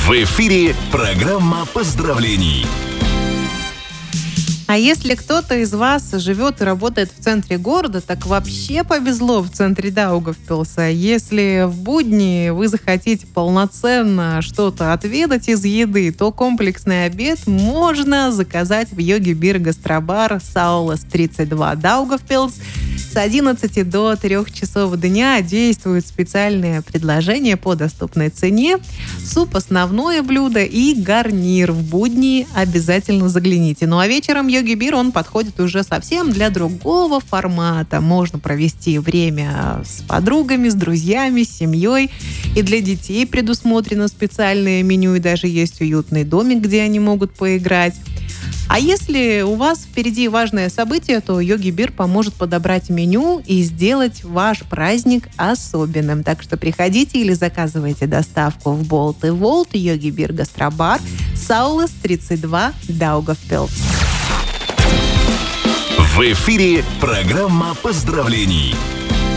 В эфире программа поздравлений. А если кто-то из вас живет и работает в центре города, так вообще повезло в центре Даугавпилса. Если в будни вы захотите полноценно что-то отведать из еды, то комплексный обед можно заказать в Йоги Бир Гастробар Саулас 32 Даугавпилс. С 11 до 3 часов дня действуют специальные предложения по доступной цене. Суп, основное блюдо и гарнир. В будни обязательно загляните. Ну а вечером Йоги Бир, он подходит уже совсем для другого формата. Можно провести время с подругами, с друзьями, с семьей. И для детей предусмотрено специальное меню, и даже есть уютный домик, где они могут поиграть. А если у вас впереди важное событие, то Йоги Бир поможет подобрать меню и сделать ваш праздник особенным. Так что приходите или заказывайте доставку в Болт и Волт, Йоги Бир Гастробар, Саулас 32 Даугавпилс. В эфире программа поздравлений.